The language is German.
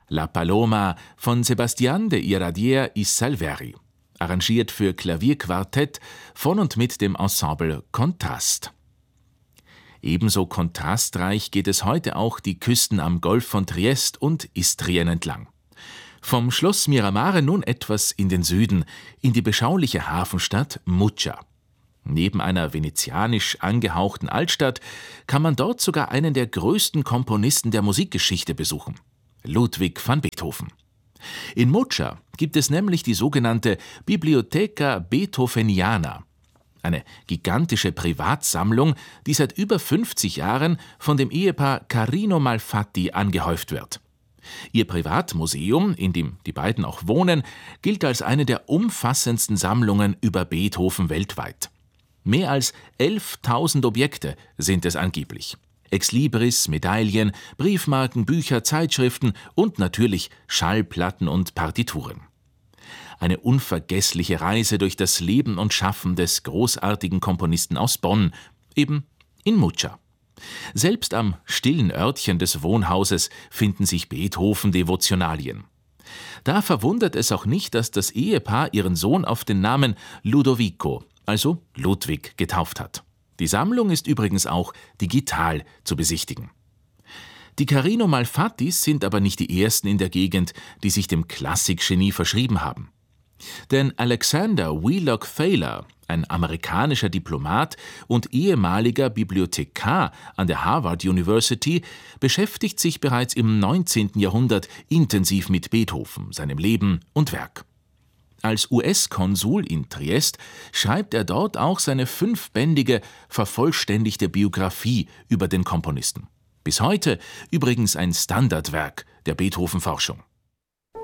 La Paloma von Sebastián de Iradier y Salveri, arrangiert für Klavierquartett von und mit dem Ensemble Kontrast. Ebenso kontrastreich geht es heute auch die Küsten am Golf von Triest und Istrien entlang. Vom Schloss Miramare nun etwas in den Süden, in die beschauliche Hafenstadt Muccia. Neben einer venezianisch angehauchten Altstadt kann man dort sogar einen der größten Komponisten der Musikgeschichte besuchen: Ludwig van Beethoven. In Muccia gibt es nämlich die sogenannte Bibliotheca Beethoveniana, eine gigantische Privatsammlung, die seit über 50 Jahren von dem Ehepaar Carino Malfatti angehäuft wird. Ihr Privatmuseum, in dem die beiden auch wohnen, gilt als eine der umfassendsten Sammlungen über Beethoven weltweit. Mehr als 11.000 Objekte sind es angeblich. Exlibris, Medaillen, Briefmarken, Bücher, Zeitschriften und natürlich Schallplatten und Partituren. Eine unvergessliche Reise durch das Leben und Schaffen des großartigen Komponisten aus Bonn, eben in Muccia. Selbst am stillen Örtchen des Wohnhauses finden sich Beethoven-Devotionalien. Da verwundert es auch nicht, dass das Ehepaar ihren Sohn auf den Namen Ludovico, also Ludwig, getauft hat. Die Sammlung ist übrigens auch digital zu besichtigen. Die Carino Malfattis sind aber nicht die ersten in der Gegend, die sich dem Klassikgenie verschrieben haben. Denn Alexander Wheelock Thaler, ein amerikanischer Diplomat und ehemaliger Bibliothekar an der Harvard University, beschäftigt sich bereits im 19. Jahrhundert intensiv mit Beethoven, seinem Leben und Werk. Als US-Konsul in Triest schreibt er dort auch seine 5-bändige, vervollständigte Biografie über den Komponisten. Bis heute übrigens ein Standardwerk der Beethoven-Forschung.